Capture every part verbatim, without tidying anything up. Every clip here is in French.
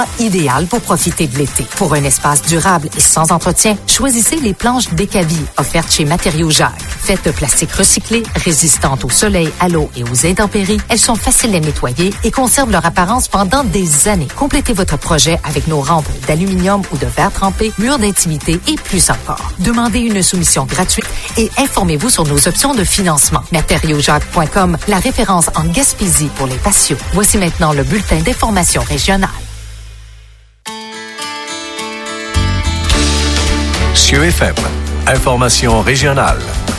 idéal pour profiter de l'été. Pour un espace durable et sans entretien, choisissez les planches Décavi offertes chez Matériaux Jacques. Faites de plastique recyclé, résistantes au soleil, à l'eau et aux intempéries, elles sont faciles à nettoyer et conservent leur apparence pendant des années. Complétez votre projet avec nos rampes d'aluminium ou de verre trempé, murs d'intimité et plus encore. Demandez une soumission gratuite et informez-vous sur nos options de financement. matériaux jacques point com, la référence en Gaspésie pour les patios. Voici maintenant le bulletin d'information régionale. Cieux F M, information régionale.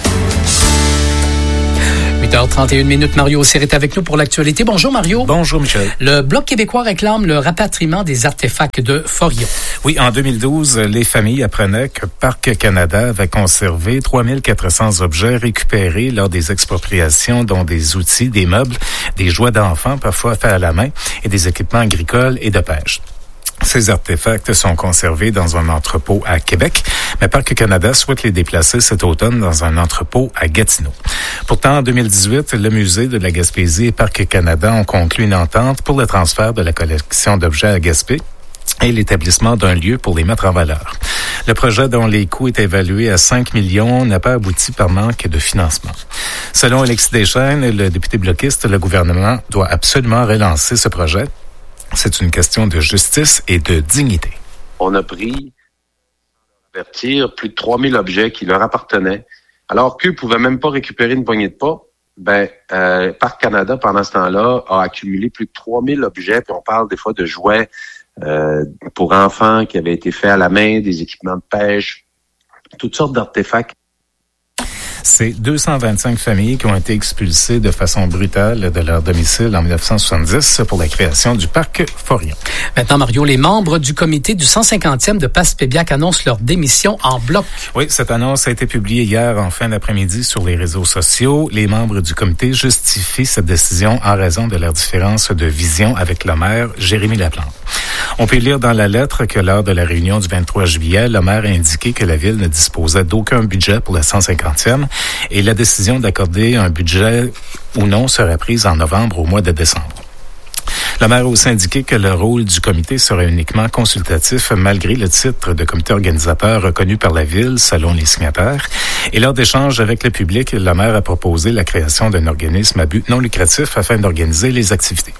huit heures trente et une minutes, Mario Aucir est avec nous pour l'actualité. Bonjour Mario. Bonjour Michel. Le Bloc québécois réclame le rapatriement des artefacts de Forillon. Oui, en deux mille douze, les familles apprenaient que Parc Canada avait conservé trois mille quatre cents objets récupérés lors des expropriations, dont des outils, des meubles, des jouets d'enfants parfois faits à la main et des équipements agricoles et de pêche. Ces artefacts sont conservés dans un entrepôt à Québec, mais Parc Canada souhaite les déplacer cet automne dans un entrepôt à Gatineau. Pourtant, en deux mille dix-huit, le musée de la Gaspésie et Parc Canada ont conclu une entente pour le transfert de la collection d'objets à Gaspé et l'établissement d'un lieu pour les mettre en valeur. Le projet, dont les coûts étaient évalués à cinq millions, n'a pas abouti par manque de financement. Selon Alexis Deschênes, le député bloquiste, le gouvernement doit absolument relancer ce projet. C'est une question de justice et de dignité. On a pris, avertir plus de trois mille objets qui leur appartenaient, alors qu'eux ne pouvaient même pas récupérer une poignée de pas. Ben, euh, Parc Canada, pendant ce temps-là, a accumulé plus de trois mille objets, puis on parle des fois de jouets euh, pour enfants qui avaient été faits à la main, des équipements de pêche, toutes sortes d'artefacts. C'est deux cent vingt-cinq familles qui ont été expulsées de façon brutale de leur domicile en dix-neuf cent soixante-dix pour la création du parc Forillon. Maintenant, Mario, les membres du comité du cent cinquantième de Passepébiac annoncent leur démission en bloc. Oui, cette annonce a été publiée hier en fin d'après-midi sur les réseaux sociaux. Les membres du comité justifient cette décision en raison de leur différence de vision avec le maire Jérémy Laplante. On peut lire dans la lettre que lors de la réunion du vingt-trois juillet, le maire a indiqué que la ville ne disposait d'aucun budget pour le cent cinquantième et la décision d'accorder un budget ou non serait prise en novembre au mois de décembre. Le maire a aussi indiqué que le rôle du comité serait uniquement consultatif malgré le titre de comité organisateur reconnu par la ville selon les signataires. Et lors d'échanges avec le public, le maire a proposé la création d'un organisme à but non lucratif afin d'organiser les activités.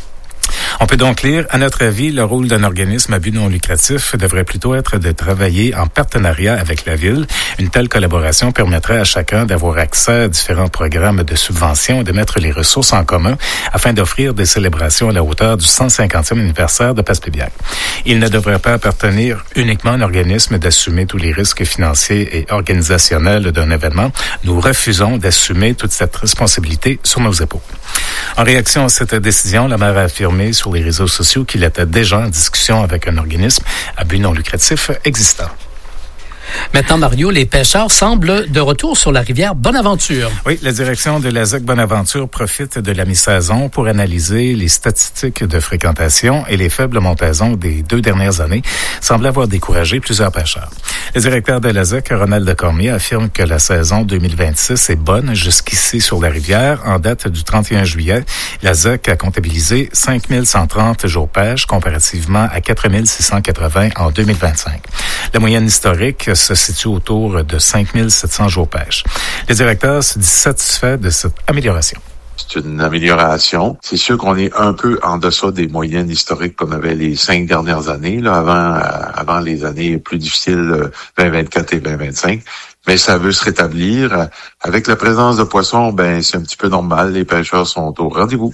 On peut donc lire, à notre avis, le rôle d'un organisme à but non lucratif devrait plutôt être de travailler en partenariat avec la ville. Une telle collaboration permettrait à chacun d'avoir accès à différents programmes de subvention et de mettre les ressources en commun afin d'offrir des célébrations à la hauteur du cent cinquantième anniversaire de Passepébiac. Il ne devrait pas appartenir uniquement à un organisme d'assumer tous les risques financiers et organisationnels d'un événement. Nous refusons d'assumer toute cette responsabilité sur nos épaules. En réaction à cette décision, le maire a affirmé sur les réseaux sociaux qu'il était déjà en discussion avec un organisme à but non lucratif existant. Maintenant, Mario, les pêcheurs semblent de retour sur la rivière Bonaventure. Oui, la direction de la Z E C Bonaventure profite de la mi-saison pour analyser les statistiques de fréquentation et les faibles montaisons des deux dernières années semblent avoir découragé plusieurs pêcheurs. Le directeur de la Z E C, Ronald Cormier, affirme que la saison deux mille vingt-six est bonne jusqu'ici sur la rivière. En date du trente et un juillet, la Z E C a comptabilisé cinq mille cent trente jours pêche comparativement à quatre mille six cent quatre-vingts en deux mille vingt-cinq. La moyenne historique se situe autour de cinq mille sept cents jours pêche. Le directeur se dit satisfait de cette amélioration. C'est une amélioration. C'est sûr qu'on est un peu en deçà des moyennes historiques qu'on avait les cinq dernières années, là, avant, euh, avant les années plus difficiles, vingt vingt-quatre et vingt vingt-cinq. Mais ça veut se rétablir. Avec la présence de poissons, ben, c'est un petit peu normal. Les pêcheurs sont au rendez-vous.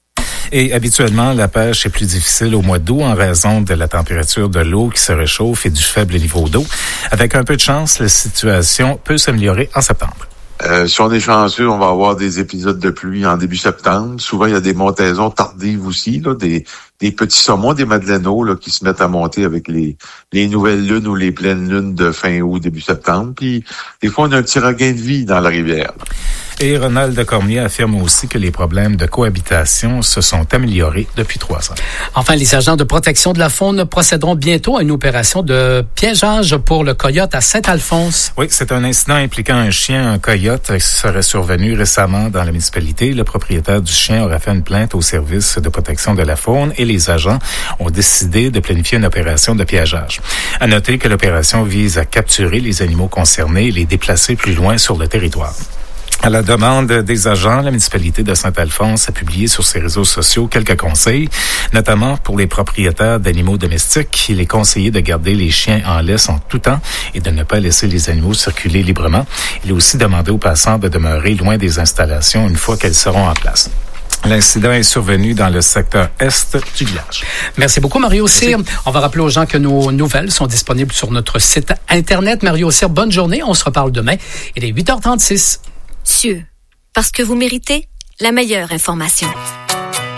Et habituellement, la pêche est plus difficile au mois d'août en raison de la température de l'eau qui se réchauffe et du faible niveau d'eau. Avec un peu de chance, la situation peut s'améliorer en septembre. Euh, si on est chanceux, on va avoir des épisodes de pluie en début septembre. Souvent, il y a des montaisons tardives aussi, là, des, des petits saumons, des madeleines-eau là, qui se mettent à monter avec les, les nouvelles lunes ou les pleines lunes de fin août, début septembre. Puis, des fois, on a un petit regain de vie dans la rivière. Et Ronald Cormier affirme aussi que les problèmes de cohabitation se sont améliorés depuis trois ans. Enfin, les agents de protection de la faune procéderont bientôt à une opération de piégeage pour le coyote à Saint-Alphonse. Oui, c'est un incident impliquant un chien, un coyote, qui serait survenu récemment dans la municipalité. Le propriétaire du chien aurait fait une plainte au service de protection de la faune et les agents ont décidé de planifier une opération de piégeage. À noter que l'opération vise à capturer les animaux concernés et les déplacer plus loin sur le territoire. À la demande des agents, la municipalité de Saint-Alphonse a publié sur ses réseaux sociaux quelques conseils, notamment pour les propriétaires d'animaux domestiques. Il est conseillé de garder les chiens en laisse en tout temps et de ne pas laisser les animaux circuler librement. Il est aussi demandé aux passants de demeurer loin des installations une fois qu'elles seront en place. L'incident est survenu dans le secteur est du village. Merci beaucoup, Mario Cyr. On va rappeler aux gens que nos nouvelles sont disponibles sur notre site Internet. Mario Cyr, bonne journée. On se reparle demain. Il est huit heures trente-six. Cieux, parce que vous méritez la meilleure information.